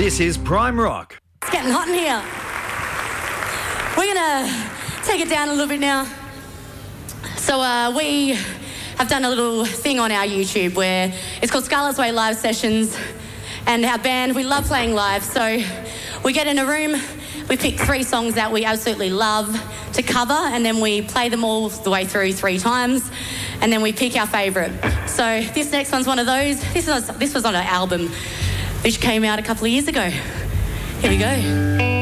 This is Prime Rock. It's getting hot in here. We're going to take it down a little bit now. So we have done a little thing on our YouTube where it's called Scarlett's Way Live Sessions, and our band, we love playing live. So we get in a room, we pick 3 songs that we absolutely love to cover, and then we play them all the way through 3 times, and then we pick our favourite. So this next one's one of those. This was on an album which came out a couple of years ago. Here we go.